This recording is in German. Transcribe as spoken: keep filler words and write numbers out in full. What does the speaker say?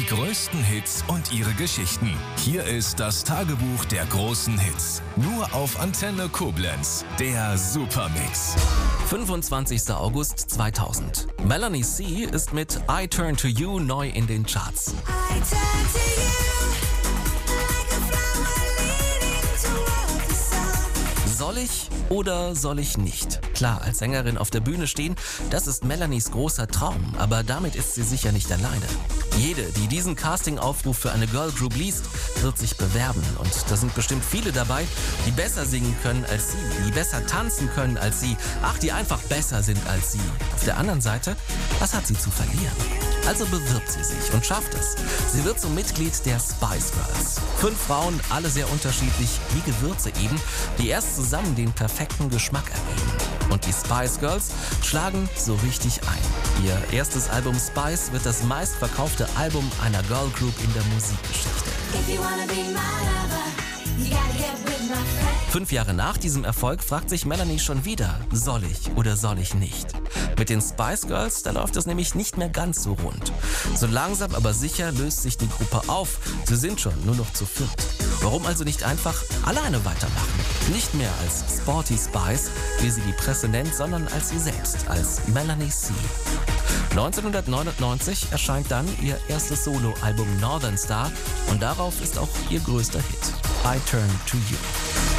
Die größten Hits und ihre Geschichten. Hier ist das Tagebuch der großen Hits. Nur auf Antenne Koblenz. Der Supermix. fünfundzwanzigster August zweitausend. Melanie C. ist mit I Turn to You neu in den Charts. I turn to you like a flower leading toward the sun. Soll ich oder soll ich nicht? Klar, als Sängerin auf der Bühne stehen, das ist Melanies großer Traum, aber damit ist sie sicher nicht alleine. Jede, die diesen Casting-Aufruf für eine Girlgroup liest, wird sich bewerben. Und da sind bestimmt viele dabei, die besser singen können als sie, die besser tanzen können als sie, ach, die einfach besser sind als sie. Auf der anderen Seite, was hat sie zu verlieren? Also bewirbt sie sich und schafft es. Sie wird zum Mitglied der Spice Girls. Fünf Frauen, alle sehr unterschiedlich, wie Gewürze eben, die erst zusammen den perfekten Geschmack ergeben. Und die Spice Girls schlagen so richtig ein. Ihr erstes Album Spice wird das meistverkaufte Album einer Girlgroup in der Musikgeschichte. If you wanna be my lover, you gotta get with my friends. Fünf Jahre nach diesem Erfolg fragt sich Melanie schon wieder, soll ich oder soll ich nicht? Mit den Spice Girls, da läuft es nämlich nicht mehr ganz so rund. So langsam aber sicher löst sich die Gruppe auf. Sie sind schon nur noch zu viert. Warum also nicht einfach alleine weitermachen? Nicht mehr als Sporty Spice, wie sie die Presse nennt, sondern als sie selbst, als Melanie C. neunzehnhundertneunundneunzig erscheint dann ihr erstes Soloalbum Northern Star und darauf ist auch ihr größter Hit, I Turn to You.